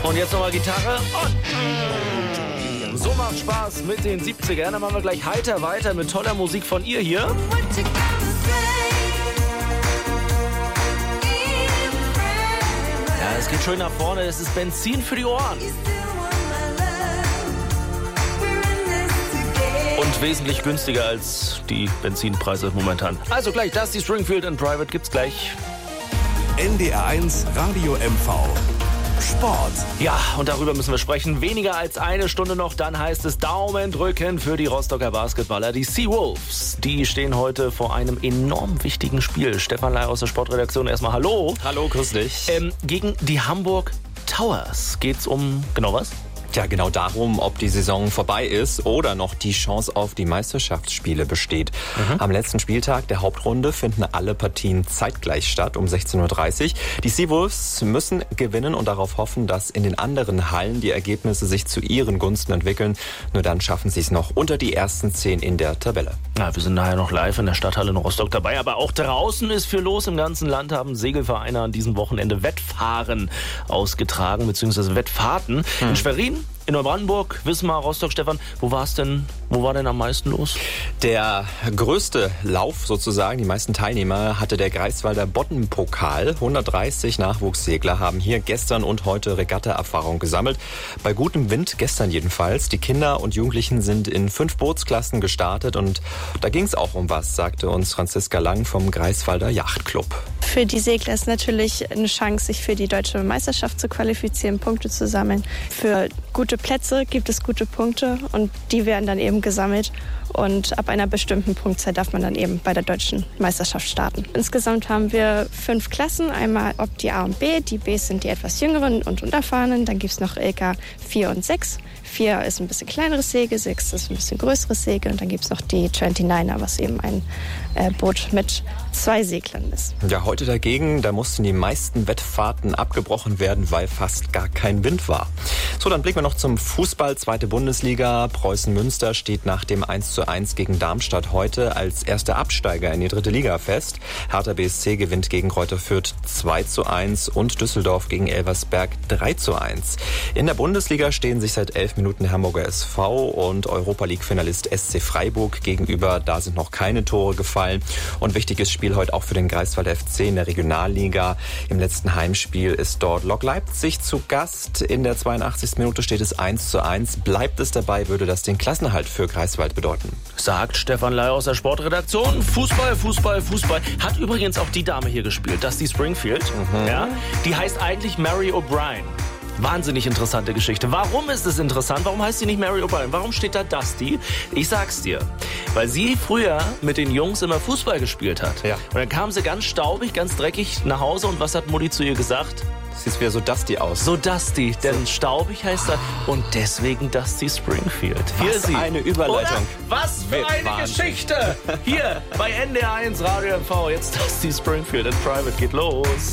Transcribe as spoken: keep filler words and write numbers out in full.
Und jetzt nochmal Gitarre und so macht Spaß mit den siebzigern. Dann machen wir gleich heiter weiter mit toller Musik von ihr hier. Ja, es geht schön nach vorne. Es ist Benzin für die Ohren. Und wesentlich günstiger als die Benzinpreise momentan. Also gleich das, die Springfield and Private gibt's gleich. N D R eins Radio M V. Sport. Ja, und darüber müssen wir sprechen. Weniger als eine Stunde noch, dann heißt es Daumen drücken für die Rostocker Basketballer. Die Seawolves, die stehen heute vor einem enorm wichtigen Spiel. Stefan Ley aus der Sportredaktion, erstmal hallo. Hallo, grüß dich. Ähm, gegen die Hamburg Towers geht's um, genau was? Ja, genau darum, ob die Saison vorbei ist oder noch die Chance auf die Meisterschaftsspiele besteht. Mhm. Am letzten Spieltag der Hauptrunde finden alle Partien zeitgleich statt, um sechzehn Uhr dreißig. Die Seawolves müssen gewinnen und darauf hoffen, dass in den anderen Hallen die Ergebnisse sich zu ihren Gunsten entwickeln. Nur dann schaffen sie es noch unter die ersten zehn in der Tabelle. Ja, wir sind nachher noch live in der Stadthalle in Rostock dabei, aber auch draußen ist viel los. Im ganzen Land haben Segelvereine an diesem Wochenende Wettfahren ausgetragen, beziehungsweise Wettfahrten. Hm. In Schwerin, in Neubrandenburg, Wismar, Rostock, Stefan, wo war es denn, wo war denn am meisten los? Der größte Lauf sozusagen, die meisten Teilnehmer, hatte der Greifswalder Boddenpokal. hundertdreißig Nachwuchssegler haben hier gestern und heute Regatta-Erfahrung gesammelt. Bei gutem Wind, gestern jedenfalls. Die Kinder und Jugendlichen sind in fünf Bootsklassen gestartet und da ging es auch um was, sagte uns Franziska Lang vom Greifswalder Yachtclub. Für die Segler ist natürlich eine Chance, sich für die deutsche Meisterschaft zu qualifizieren, Punkte zu sammeln. Für gute Plätze gibt es gute Punkte und die werden dann eben gesammelt. Und ab einer bestimmten Punktzahl darf man dann eben bei der deutschen Meisterschaft starten. Insgesamt haben wir fünf Klassen. Einmal ob die A und B. Die Bs sind die etwas jüngeren und unerfahrenen. Dann gibt es noch L K vier und sechs. vier ist ein bisschen kleineres Segel, sechs ist ein bisschen größeres Segel. Und dann gibt es noch die neunundzwanziger, was eben ein äh, Boot mit zwei Seglern ist. Ja, heute dagegen, da mussten die meisten Wettfahrten abgebrochen werden, weil fast gar kein Wind war. So, dann blicken wir noch zum Fußball. Zweite Bundesliga. Preußen Münster steht nach dem eins zu eins gegen Darmstadt heute als erster Absteiger in die dritte Liga fest. Hertha B S C gewinnt gegen Greuther Fürth zwei zu eins und Düsseldorf gegen Elversberg drei zu eins. In der Bundesliga stehen sich seit elf Minuten der Hamburger S V und Europa-League-Finalist S C Freiburg gegenüber. Da sind noch keine Tore gefallen. Und wichtiges Spiel heute auch für den Greifswalder F C in der Regionalliga. Im letzten Heimspiel ist dort Lok Leipzig zu Gast. In der zweiundachtzigsten Minute steht es eins zu eins. Bleibt es dabei, würde das den Klassenerhalt für Greifswald bedeuten. Sagt Stefan Ley aus der Sportredaktion. Fußball, Fußball, Fußball. Hat übrigens auch die Dame hier gespielt, Dusty Springfield. Mhm. Ja, die heißt eigentlich Mary O'Brien. Wahnsinnig interessante Geschichte. Warum ist es interessant? Warum heißt sie nicht Mary O'Brien? Warum steht da Dusty? Ich sag's dir. Weil sie früher mit den Jungs immer Fußball gespielt hat. Ja. Und dann kam sie ganz staubig, ganz dreckig nach Hause. Und was hat Mutti zu ihr gesagt? Sieht wieder so Dusty aus. So Dusty, denn so staubig heißt er. Und deswegen Dusty Springfield. Hier Was sie. eine Überleitung. Oder? Was für eine Wahnsinn. Geschichte. Hier bei N D R eins Radio M V. Jetzt Dusty Springfield and Private geht los.